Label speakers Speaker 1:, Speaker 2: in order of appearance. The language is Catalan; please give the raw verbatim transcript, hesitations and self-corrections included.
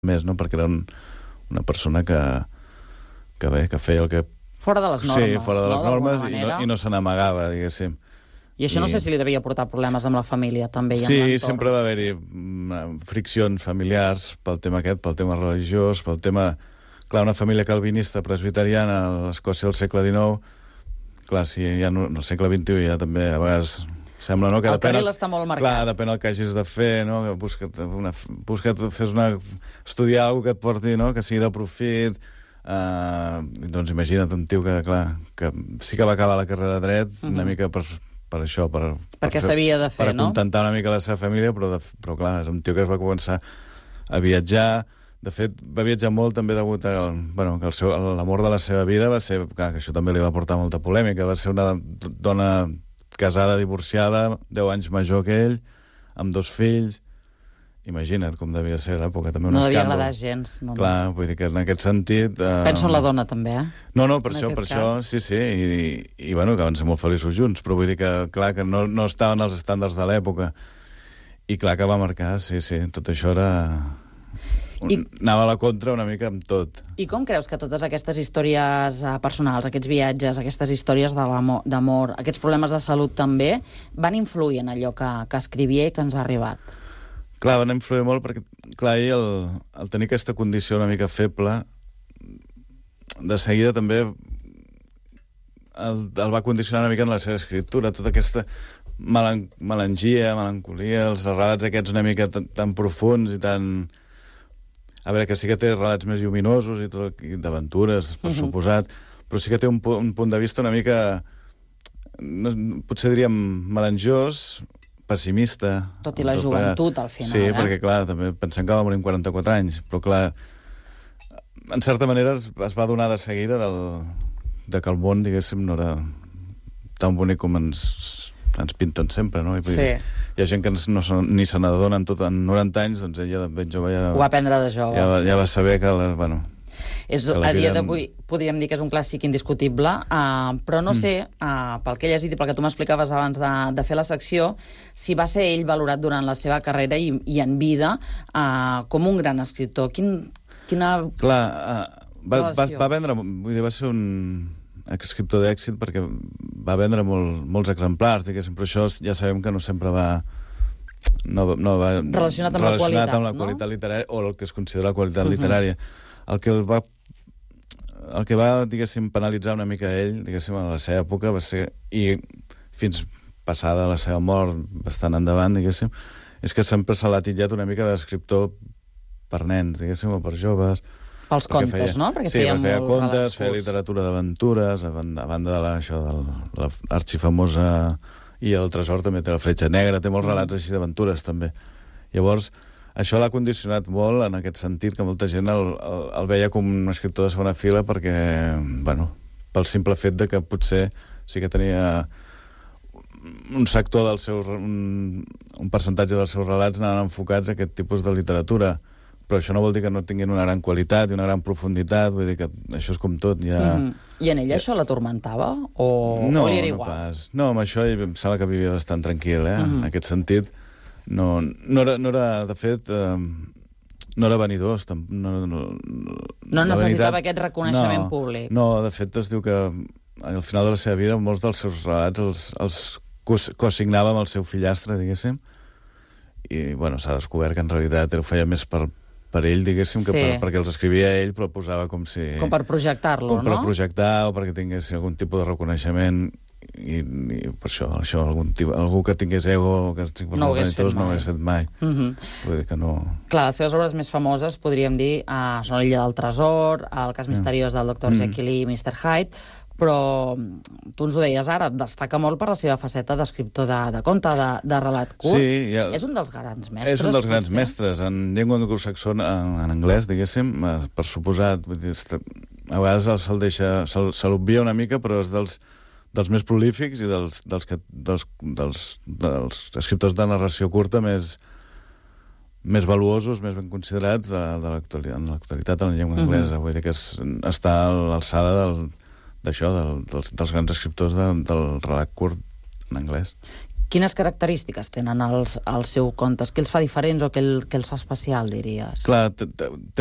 Speaker 1: més, no? Perquè era un, una persona que, que bé, que feia el que...
Speaker 2: Fora de les normes.
Speaker 1: Sí, fora de les
Speaker 2: no?
Speaker 1: normes i no, i no se n'amagava, diguéssim.
Speaker 2: I això I... no sé si li devia portar problemes amb la família, també, i amb
Speaker 1: sí,
Speaker 2: l'entorn.
Speaker 1: sempre va haver-hi mm, friccions familiars pel tema aquest, pel tema religiós, pel tema... Clar, una família calvinista presbiteriana a l'Escòcia del segle dinou, clar, si ja no, no segle vint-i-u ja també a vegades sembla, no? Que
Speaker 2: el
Speaker 1: depèn,
Speaker 2: carril està molt marcat.
Speaker 1: Clar, depèn el que hagis de fer, no? Busca't, una, busca't fes una, estudiar alguna que et porti, no? Que sigui de profit. Uh, doncs imagina't un tio que, clar, que sí que va acabar la carrera de dret, uh-huh. una mica per, per això, per,
Speaker 2: perquè
Speaker 1: per
Speaker 2: s'havia de fer,
Speaker 1: per
Speaker 2: no?
Speaker 1: Per acontentar una mica la seva família, però, de, però clar, és un tio que es va començar a viatjar. De fet, va viatjar molt també degut a bueno, que el seu, l'amor de la seva vida va ser... Clar, que això també li va portar molta polèmica. Va ser una dona casada, divorciada, deu anys major que ell, amb dos fills. Imagina't com devia ser a l'època, també un
Speaker 2: no
Speaker 1: escàndol.
Speaker 2: No devia agradar gens. No,
Speaker 1: Clar, no. Vull dir que en aquest sentit... Eh...
Speaker 2: Penso en la dona, també, eh?
Speaker 1: No, no, per
Speaker 2: en
Speaker 1: això, per
Speaker 2: cas.
Speaker 1: això, sí, sí, i, i bueno, que van ser molt feliços junts, però vull dir que, clar, que no, no estaven als estàndards de l'època. I clar que va marcar, sí, sí, tot això era... I... Anava a la contra una mica amb tot.
Speaker 2: I com creus que totes aquestes històries uh, personals, aquests viatges, aquestes històries d'amor, aquests problemes de salut també, van influir en allò que, que escrivia i que ens ha arribat?
Speaker 1: Clar, van influir molt perquè, clar, ell, el, el tenir aquesta condició una mica feble, de seguida també el, el va condicionar una mica en la seva escriptura, tota aquesta melan melangia, melancolia, els relats aquests una mica tan, tan profuns i tan... A veure, que sí que té relats més lluminosos i tot, d'aventures, per uh-huh. suposat, però sí que té un, un punt de vista una mica, no, potser diríem, melangiós, pessimista.
Speaker 2: Tot i la joventut, al final,
Speaker 1: sí,
Speaker 2: eh?
Speaker 1: Sí, perquè, clar, també pensem que va morir amb quaranta-quatre anys, però, clar, en certa manera es, es va donar de seguida del, de que el món, diguéssim, no era tan bonic com ens, ens pinten sempre, no? I,
Speaker 2: sí.
Speaker 1: Dir, hi ha gent que no, ni se n'adonen tot en noranta anys, doncs ella de ben jove ja...
Speaker 2: Ho va aprendre de jove.
Speaker 1: Ja, ja va saber que, la, bueno...
Speaker 2: És, que a dia d'avui podríem dir que és un clàssic indiscutible, uh, però no mm. sé, uh, pel que he llegit i pel que tu m'explicaves abans de, de fer la secció, si va ser ell valorat durant la seva carrera i, i en vida uh, com un gran escriptor. Quin, quina
Speaker 1: Clar, uh, va, va, va vendre... Vull dir, va ser un escriptor d'èxit perquè va vendre molt, molts exemplars, diguéssim, però això ja sabem que no sempre va... No, no va
Speaker 2: relacionat amb
Speaker 1: relacionat
Speaker 2: la qualitat,
Speaker 1: amb la qualitat
Speaker 2: no?
Speaker 1: literària o el que es considera la qualitat
Speaker 2: uh-huh.
Speaker 1: literària. El que el va el que va, diguéssim, penalitzar una mica ell, diguéssim, a la seva època va ser, i fins passada la seva mort bastant endavant, diguéssim, és que sempre se l'ha titllat una mica d'escriptor per nens, diguéssim, o per joves.
Speaker 2: Pels contes, feia, no? Perquè
Speaker 1: sí,
Speaker 2: feia,
Speaker 1: feia
Speaker 2: molt
Speaker 1: contes, feia literatura d'aventures, a banda, a banda de la, això, de l'arxifamosa i el tresor també té la fletxa negra, té molts relats així d'aventures també. Llavors, això l'ha condicionat molt en aquest sentit, que molta gent el, el, el veia com un escriptor de segona fila perquè, bueno, pel simple fet de que potser sí que tenia un sector del seu, un, un percentatge dels seus relats anaven enfocats a aquest tipus de literatura. Però això no vol dir que no tinguin una gran qualitat i una gran profunditat, vull dir que això és com tot. Ja...
Speaker 2: Mm-hmm. I en ella això l'atormentava? O,
Speaker 1: no,
Speaker 2: o li era
Speaker 1: no
Speaker 2: igual?
Speaker 1: Pas. No, amb això em sembla que vivia bastant tranquil, eh?
Speaker 2: Mm-hmm.
Speaker 1: En aquest sentit, no, no, era, no era, de fet, eh, no era vanidós. No, no, no,
Speaker 2: no necessitava vanitat... aquest reconeixement
Speaker 1: no,
Speaker 2: públic.
Speaker 1: No, de fet, es diu que al final de la seva vida molts dels seus relats els, els cosignava amb el seu fillastre, diguéssim, i, bueno, s'ha descobert que en realitat ho feia més per per ell, diguéssim, que sí. per, perquè els escrivia ell, però el posava com si...
Speaker 2: Com per projectar-lo, no?
Speaker 1: Com per projectar, o perquè tingués algun tipus de reconeixement, i, i per això, això algun tipus, algú que tingués ego, que
Speaker 2: no ho hagués fet mai.
Speaker 1: No ho hagués fet mai.
Speaker 2: Mm-hmm.
Speaker 1: Vull dir que no...
Speaker 2: Clar, les seves obres més famoses, podríem dir, uh, són l'Illa del Tresor, El cas misteriós del doctor mm. Jekyll i mister Hyde, però tu ens ho deies ara, destaca molt per la seva faceta d'escriptor de, de conte, de, de relat curt.
Speaker 1: Sí, ja...
Speaker 2: És un dels grans mestres.
Speaker 1: És un dels grans mestres. En llengua anglosaxona, en, en anglès, diguéssim, per suposat, vull dir, a vegades se'l deixa, se'l se l'obvia una mica, però és dels, dels més prolífics i dels, dels, que, dels, dels, dels escriptors de narració curta més, més valuosos, més ben considerats de, de l'actualitat, en l'actualitat en la llengua anglesa. Mm-hmm. Vull dir que és, està a l'alçada del d'això, del, dels, dels grans escriptors de, del relat curt en anglès.
Speaker 2: Quines característiques tenen els, els seus contes? Què els fa diferents o què, el, què els fa especial, diries?
Speaker 1: Clar, té